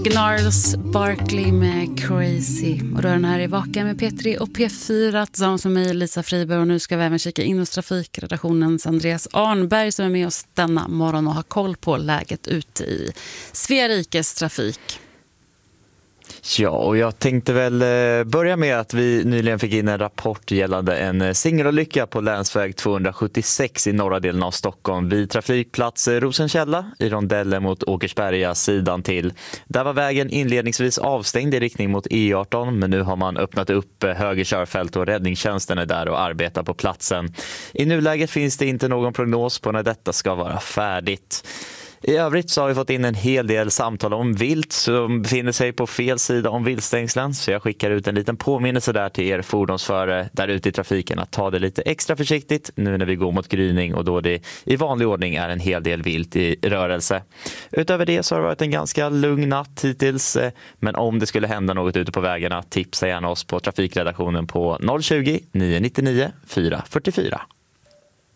Gnarls Barkley med Crazy. Och då är den här i Vaken med Petri och P4 tillsammans med mig, Lisa Friberg. Och nu ska vi även kika in hos trafikredaktionens Andreas Arnberg som är med oss denna morgon och har koll på läget ute i Sverikes trafik. Ja, och jag tänkte väl börja med att vi nyligen fick in en rapport gällande en singelolycka på länsväg 276 i norra delen av Stockholm vid trafikplats Rosenkälla i rondellen mot Åkersberga sidan till. Där var vägen inledningsvis avstängd i riktning mot E18, men nu har man öppnat upp höger körfält och räddningstjänsten är där och arbetar på platsen. I nuläget finns det inte någon prognos på när detta ska vara färdigt. I övrigt så har vi fått in en hel del samtal om vilt som befinner sig på fel sida om viltstängslen. Så jag skickar ut en liten påminnelse där till er fordonsförare där ute i trafiken att ta det lite extra försiktigt nu när vi går mot gryning och då det i vanlig ordning är en hel del vilt i rörelse. Utöver det så har det varit en ganska lugn natt hittills. Men om det skulle hända något ute på vägarna, tipsa gärna oss på trafikredaktionen på 020 999 444.